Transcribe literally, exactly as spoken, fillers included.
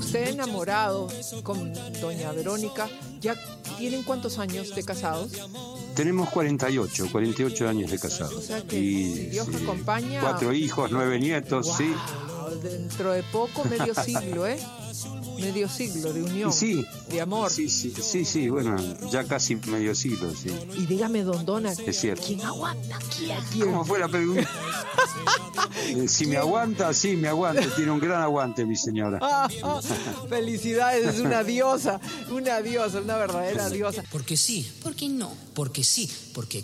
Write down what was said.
usted enamorado con doña Verónica, ¿ya tienen cuántos años de casados? Tenemos cuarenta y ocho, cuarenta y ocho años de casados. O sea que y, si Dios sí, acompaña... Cuatro hijos, nueve nietos, wow, sí. Dentro de poco, medio siglo, ¿eh? Medio siglo de unión, sí, de amor. Sí, sí, sí, sí, bueno, ya casi medio siglo, sí. Y dígame, don Dona, es cierto. ¿Quién aguanta? ¿Quién? ¿Cómo fue la pregunta? eh, si me aguanta, sí, me aguanta. Tiene un gran aguante, mi señora. Ah, ah, felicidades, es una diosa, una diosa, una verdadera diosa. Porque sí, porque no, porque sí, porque